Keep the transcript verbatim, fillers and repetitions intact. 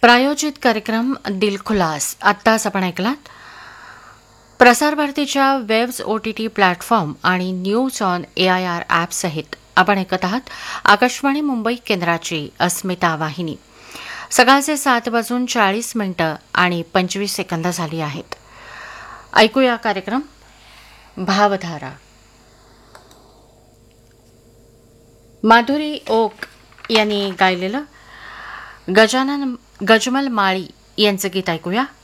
प्रायोजित कार्यक्रम दिलखुलास आत्ताच आपण ऐकलात. प्रसार भारतीच्या waves O T T platform आणि news on A I R app सहित आपण ऐकत आहात आकाशवाणी मुंबई केंद्राची अस्मिता वाहिनी. सकाळचे सात वाजून चाळीस मिनिटं आणि पंचवीस सेकंद झाली आहेत. ऐकूया कार्यक्रम भावधारा. माधुरी ओक यांनी गायलेलं गजानन गजमल माळी यांचं गीत ऐकूया.